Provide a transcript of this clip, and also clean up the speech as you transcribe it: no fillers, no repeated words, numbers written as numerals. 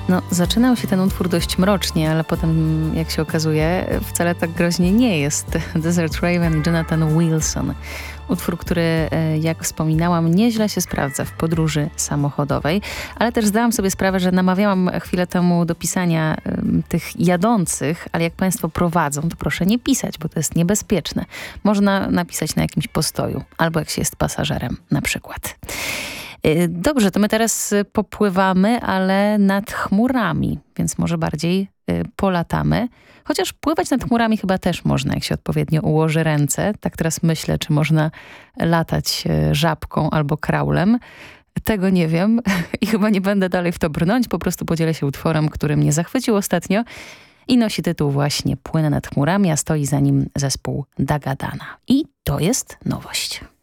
No, zaczynał się ten utwór dość mrocznie, ale potem, jak się okazuje, wcale tak groźnie nie jest. Desert Raven i Jonathan Wilson. Utwór, który, jak wspominałam, nieźle się sprawdza w podróży samochodowej, ale też zdałam sobie sprawę, że namawiałam chwilę temu do pisania tych jadących, ale jak państwo prowadzą, to proszę nie pisać, bo to jest niebezpieczne. Można napisać na jakimś postoju, albo jak się jest pasażerem na przykład. Dobrze, to my teraz popływamy, ale nad chmurami, więc może bardziej polatamy. Chociaż pływać nad chmurami chyba też można, jak się odpowiednio ułoży ręce. Tak teraz myślę, czy można latać żabką albo kraulem. Tego nie wiem i chyba nie będę dalej w to brnąć. Po prostu podzielę się utworem, który mnie zachwycił ostatnio i nosi tytuł właśnie Płynę nad chmurami, a stoi za nim zespół Dagadana. I to jest nowość.